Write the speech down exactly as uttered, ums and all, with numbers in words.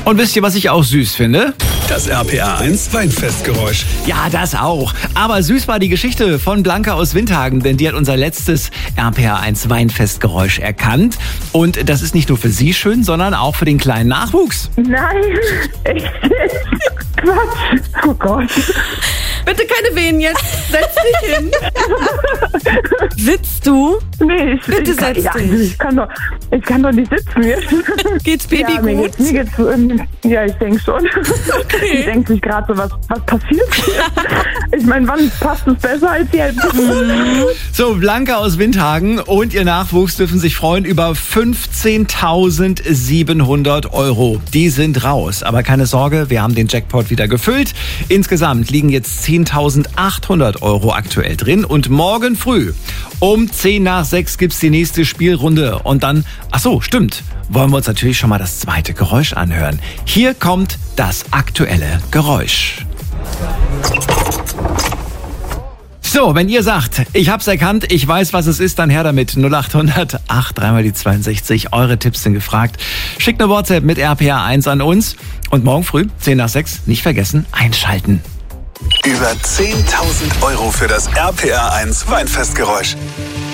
Und wisst ihr, was ich auch süß finde? Das R P R eins Weinfestgeräusch. Ja, das auch. Aber süß war die Geschichte von Blanca aus Windhagen, denn die hat unser letztes R P R eins Weinfestgeräusch erkannt. Und das ist nicht nur für sie schön, sondern auch für den kleinen Nachwuchs. Nein, echt jetzt? Quatsch. Oh Gott. Bitte keine Wehen jetzt. Setz dich hin. Sitzt du? Nee, ich, Bitte ich, kann, setz ja, dich. ich, kann doch, ich kann doch nicht sitzen jetzt. Geht's Baby ja, mir gut? geht's, mir geht's, ähm, ja, ich denke schon. Okay. Ich denke sich gerade so, was, was passiert hier? Ich meine, wann passt es besser als jetzt? So, Blanca aus Windhagen und ihr Nachwuchs dürfen sich freuen über fünfzehntausendsiebenhundert Euro. Die sind raus. Aber keine Sorge, wir haben den Jackpot wieder gefüllt. Insgesamt liegen jetzt zehntausendachthundert Euro aktuell drin. Und morgen früh um zehn nach sechs gibt's die nächste Spielrunde. Und dann, ach so, stimmt, wollen wir uns natürlich schon mal das zweite Geräusch anhören. Hier kommt das aktuelle Geräusch. So, wenn ihr sagt, ich hab's erkannt, ich weiß, was es ist, dann her damit. null acht hundert acht dreimal die zweiundsechzig. Eure Tipps sind gefragt. Schickt eine WhatsApp mit R P R eins an uns. Und morgen früh, zehn nach sechs, nicht vergessen, einschalten. Über zehntausend Euro für das R P R eins Weinfestgeräusch.